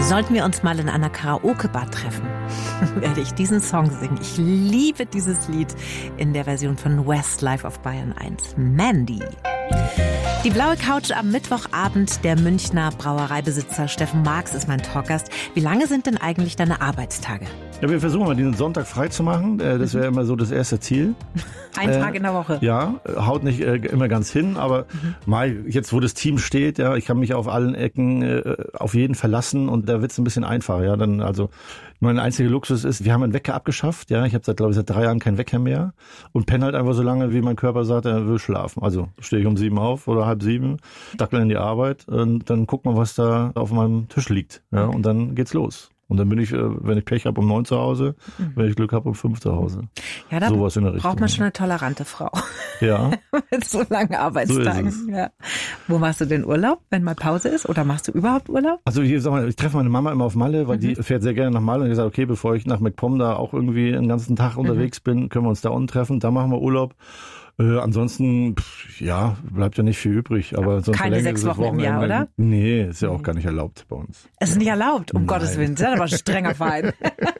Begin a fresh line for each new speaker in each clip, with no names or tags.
Sollten wir uns mal in einer Karaoke-Bar treffen, werde ich diesen Song singen. Ich liebe dieses Lied in der Version von Westlife auf Bayern 1. Mandy. Die blaue Couch am Mittwochabend. Der Münchner Brauereibesitzer Steffen Marx ist mein Talkgast. Wie lange sind denn eigentlich deine Arbeitstage?
Ja, wir versuchen mal, diesen Sonntag frei zu machen. Das wäre immer so das erste Ziel.
Ein Tag in der Woche.
Ja, haut nicht immer ganz hin, aber mal jetzt, wo das Team steht, ja, ich kann mich auf allen Ecken auf jeden verlassen und da wird's ein bisschen einfacher. Ja, dann also mein einziger Luxus ist, wir haben einen Wecker abgeschafft. Ja, ich habe seit 3 Jahren keinen Wecker mehr und penne halt einfach so lange, wie mein Körper sagt, er will schlafen. Also stehe ich um 7 auf oder 6:30, dackel in die Arbeit und dann guck mal, was da auf meinem Tisch liegt. Ja, und dann geht's los. Und dann bin ich, wenn ich Pech habe, um 9 zu Hause, wenn ich Glück habe, um 5 zu Hause.
Ja, da sowas in der Richtung. Braucht man schon eine tolerante Frau.
Ja.
Mit so langen Arbeitstagen.
So
ja. Wo machst du denn Urlaub, wenn mal Pause ist? Oder machst du überhaupt Urlaub?
Also ich treffe meine Mama immer auf Malle, weil die fährt sehr gerne nach Malle. Und ich gesagt, okay, bevor ich nach MacPom da auch irgendwie den ganzen Tag unterwegs bin, können wir uns da unten treffen. Da machen wir Urlaub. Ansonsten, ja, bleibt ja nicht viel übrig. Aber sonst
keine 6 Wochen im Jahr, oder?
Nee, ist ja auch gar nicht erlaubt bei uns.
Es ist nicht erlaubt, um Gottes Willen. Das ist aber ein strenger Verein.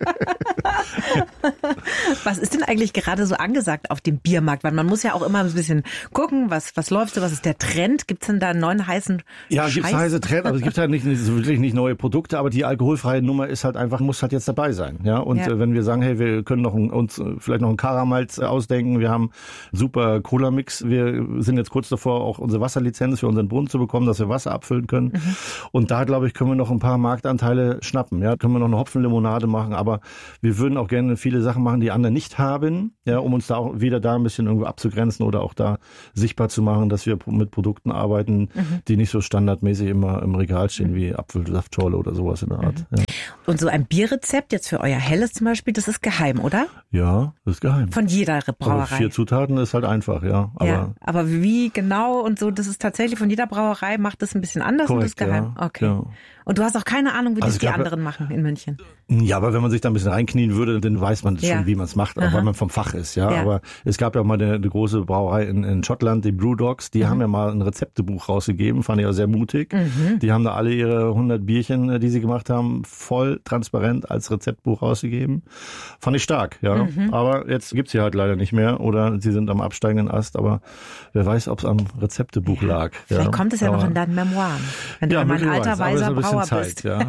Was ist denn eigentlich gerade so angesagt auf dem Biermarkt? Weil man muss ja auch immer ein bisschen gucken, was läuft so, was ist der Trend? Gibt's denn da einen neuen heißen
Ja, gibt's heiße Trend, aber es gibt halt nicht so wirklich nicht neue Produkte, aber die alkoholfreie Nummer ist halt einfach, muss halt jetzt dabei sein. Ja, und wenn wir sagen, hey, wir können uns vielleicht noch einen Karamalz ausdenken, wir haben super Cola-Mix, wir sind jetzt kurz davor, auch unsere Wasserlizenz für unseren Brunnen zu bekommen, dass wir Wasser abfüllen können. Und da, glaube ich, können wir noch ein paar Marktanteile schnappen. Ja, können wir noch eine Hopfenlimonade machen, aber wir würden auch gerne viele Sachen machen, die andere nicht haben, ja, um uns da auch wieder da ein bisschen irgendwo abzugrenzen oder auch da sichtbar zu machen, dass wir mit Produkten arbeiten, die nicht so standardmäßig immer im Regal stehen, wie Apfelsaftschorle oder sowas in der Art. Ja.
Und so ein Bierrezept jetzt für euer Helles zum Beispiel, das ist geheim, oder?
Ja, das ist geheim.
Von jeder Brauerei.
Aber 4 Zutaten ist halt einfach, ja.
Aber wie genau und so, das ist tatsächlich von jeder Brauerei, macht das ein bisschen anders
korrekt,
und das ist geheim.
Ja,
okay.
Ja.
Und du hast auch keine Ahnung, wie das die anderen machen in München?
Ja, aber wenn man sich da ein bisschen reinknien würde, dann weiß man schon, wie man es macht, auch weil man vom Fach ist. Ja. Aber es gab ja mal eine große Brauerei in Schottland, die Brewdogs, die haben ja mal ein Rezeptebuch rausgegeben, fand ich auch sehr mutig. Die haben da alle ihre 100 Bierchen, die sie gemacht haben, voll transparent als Rezeptbuch rausgegeben. Fand ich stark, ja. Aber jetzt gibt's sie halt leider nicht mehr oder sie sind am absteigenden Ast, aber wer weiß, ob es am Rezeptebuch lag.
Vielleicht kommt es ja noch in deinen Memoiren, wenn du mal ein alter, weiser Brauer bist.
Ja.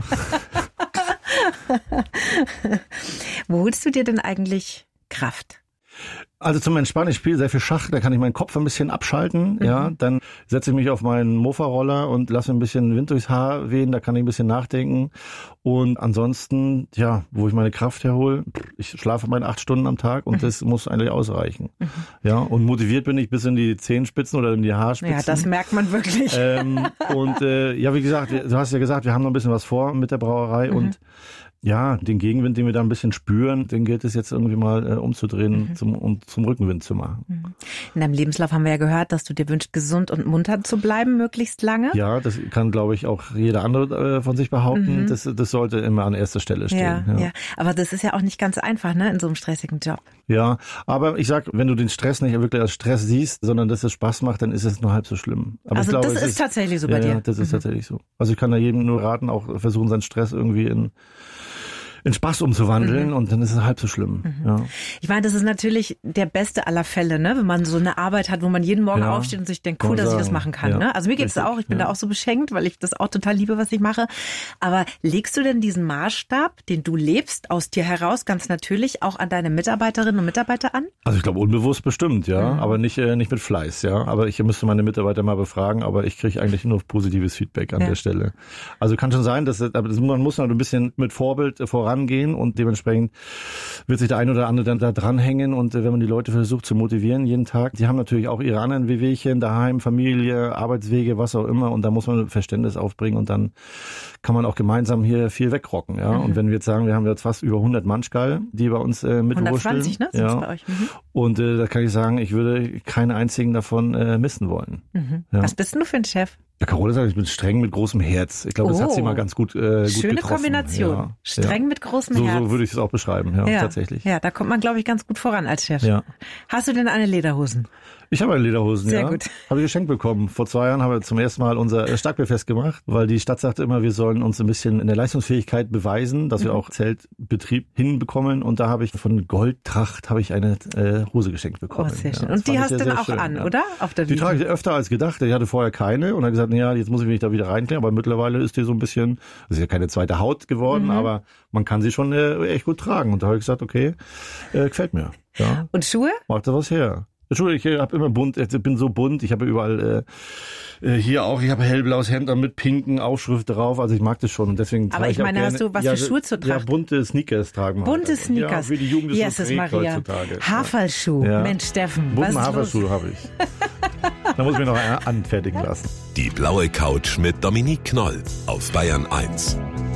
Wo holst du dir denn eigentlich Kraft?
Also zum Entspannen, ich spiele sehr viel Schach, da kann ich meinen Kopf ein bisschen abschalten, ja, dann setze ich mich auf meinen Mofa-Roller und lasse ein bisschen Wind durchs Haar wehen, da kann ich ein bisschen nachdenken und ansonsten, ja, wo ich meine Kraft herhole, ich schlafe meine 8 Stunden am Tag und das muss eigentlich ausreichen, ja, und motiviert bin ich bis in die Zehenspitzen oder in die Haarspitzen.
Ja, das merkt man wirklich.
Ja, wie gesagt, du hast ja gesagt, wir haben noch ein bisschen was vor mit der Brauerei und ja, den Gegenwind, den wir da ein bisschen spüren, den gilt es jetzt irgendwie mal umzudrehen und zum Rückenwind zu machen.
In deinem Lebenslauf haben wir ja gehört, dass du dir wünschst, gesund und munter zu bleiben, möglichst lange.
Ja, das kann, glaube ich, auch jeder andere von sich behaupten. Das sollte immer an erster Stelle stehen.
Ja. Aber das ist ja auch nicht ganz einfach, ne, in so einem stressigen Job.
Ja, aber ich sag, wenn du den Stress nicht wirklich als Stress siehst, sondern dass es Spaß macht, dann ist es nur halb so schlimm. Aber
also
ich glaube,
das ist tatsächlich so bei dir?
Ja, das ist tatsächlich so. Also ich kann da jedem nur raten, auch versuchen, seinen Stress irgendwie in Spaß umzuwandeln und dann ist es halb so schlimm. Ja.
Ich meine, das ist natürlich der beste aller Fälle, ne? Wenn man so eine Arbeit hat, wo man jeden Morgen aufsteht und sich denkt, cool, dass ich das machen kann. Ne? Also mir geht's auch, ich bin da auch so beschenkt, weil ich das auch total liebe, was ich mache. Aber legst du denn diesen Maßstab, den du lebst, aus dir heraus ganz natürlich auch an deine Mitarbeiterinnen und Mitarbeiter an?
Also ich glaube unbewusst bestimmt, ja, aber nicht mit Fleiß, ja. Aber ich müsste meine Mitarbeiter mal befragen, aber ich kriege eigentlich nur positives Feedback an der Stelle. Also kann schon sein, man muss noch ein bisschen mit Vorbild vorangehen und dementsprechend wird sich der ein oder andere dann da dranhängen und wenn man die Leute versucht zu motivieren jeden Tag, die haben natürlich auch ihre anderen Wehwehchen, daheim, Familie, Arbeitswege, was auch immer und da muss man Verständnis aufbringen und dann kann man auch gemeinsam hier viel wegrocken, ja. Und wenn wir jetzt sagen, wir haben jetzt fast über 100 Manschgal, die bei uns mitwurschteln.
120, ne? Sind's bei euch.
Und da kann ich sagen, ich würde keinen einzigen davon missen wollen.
Ja. Was bist denn du für ein Chef?
Ja, Carola sagt, ich bin streng mit großem Herz. Ich glaube, das hat sie mal ganz gut
Schöne
getroffen.
Kombination. Ja, streng mit großem Herz.
So würde ich es auch beschreiben, ja, tatsächlich.
Ja, da kommt man, glaube ich, ganz gut voran als Chef.
Ja.
Hast du denn eine Lederhosen?
Ich habe Lederhosen,
Sehr
ja.
gut.
Habe ich geschenkt bekommen. Vor 2 Jahren haben wir zum ersten Mal unser Starkbierfest gemacht, weil die Stadt sagte immer, wir sollen uns ein bisschen in der Leistungsfähigkeit beweisen, dass wir auch Zeltbetrieb hinbekommen. Und da habe ich von Goldtracht eine Hose geschenkt bekommen.
Oh, sehr schön. Und die hast du dann auch schön, an, oder? Auf der
die trage ich öfter als gedacht. Ich hatte vorher keine und habe gesagt, ja, jetzt muss ich mich da wieder reinklären. Aber mittlerweile ist die so ein bisschen, das ist ja keine zweite Haut geworden, aber man kann sie schon echt gut tragen. Und da habe ich gesagt, okay, gefällt mir. Ja.
Und Schuhe?
Macht da was her. Schuhe, ich habe immer bunt, ich bin so bunt, ich habe überall hier auch, ich habe hellblaues Hemd mit pinken Aufschrift drauf, also ich mag das schon und deswegen
aber ich meine, hast du was für Schuhe zu tragen?
Ja, bunte Sneakers tragen wir.
Bunte Sneakers.
Ja, wie die Jugend
yes,
so trägt heutzutage.
Haferschuh, ja. Mensch Steffen,
bunten Haferschuh habe ich. Da muss ich mir noch anfertigen lassen.
Die blaue Couch mit Dominique Knoll auf Bayern 1.